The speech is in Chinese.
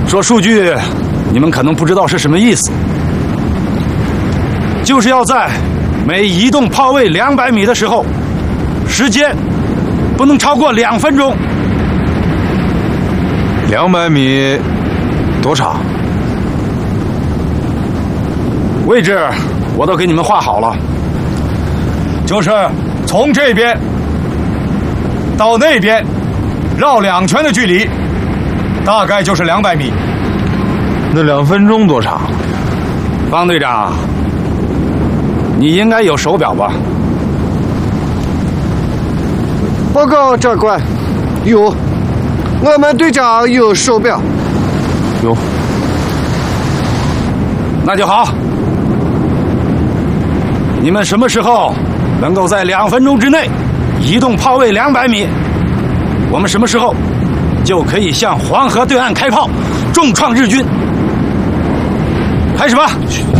说数据，你们可能不知道是什么意思，就是要在每移动炮位200米的时候，时间不能超过2分钟。 200米多长？ 位置我都给你们画好了，就是从这边到那边绕2圈的距离，大概就是200米。 那2分钟多长？ 方队长，你应该有手表吧？ 报告长官，有，我们队长有手表。 有。 那就好。你们什么时候能够在2分钟之内移动炮位200米，我们什么时候就可以向黄河对岸开炮，重创日军。开始吧。